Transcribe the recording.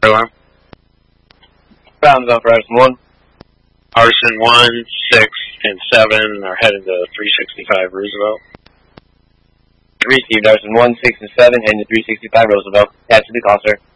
alarm. Bounds off Arson 1. Arson 1, 6, and 7 are headed to 365 Roosevelt. Received Arson 1, 6, and 7, heading to 365 Roosevelt. Pass to the call, sir.